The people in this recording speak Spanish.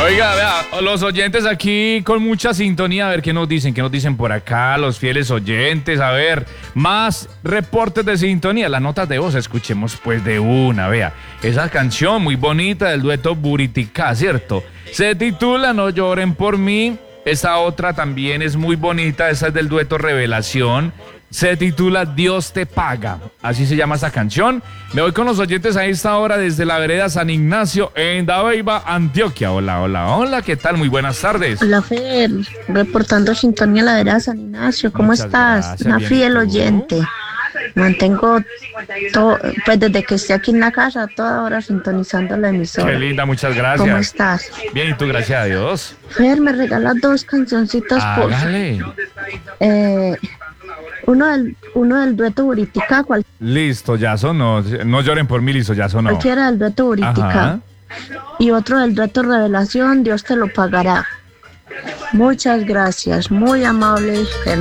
Oiga, vea, los oyentes aquí con mucha sintonía, a ver qué nos dicen por acá, los fieles oyentes, a ver, más reportes de sintonía, las notas de voz, escuchemos pues de una, vea, esa canción muy bonita del dueto Buritica, ¿cierto? Se titula No lloren por mí, esa otra también es muy bonita, esa es del dueto Revelación. Se titula Dios te paga, así se llama esa canción. Me voy con los oyentes a esta hora desde la vereda San Ignacio en Dabeiba, Antioquia. Hola, ¿qué tal? Muy buenas tardes. Hola Fer, reportando sintonía a la vereda San Ignacio, ¿cómo Muchas estás? gracias, Una bien, fiel ¿y tú? oyente. Mantengo pues desde que estoy aquí en la casa, toda hora sintonizando la emisora. Qué linda, muchas gracias. ¿Cómo estás? Bien, ¿y tú? Gracias a Dios. Fer, me regalas dos cancioncitas por Hágale. uno del dueto Buritica, Listo, ya sonó. No lloren por mí, listo, ya sonó. cualquiera del dueto Buritica. Ajá. Y otro del dueto Revelación, Dios te lo pagará. Muchas gracias, muy amable, Fer.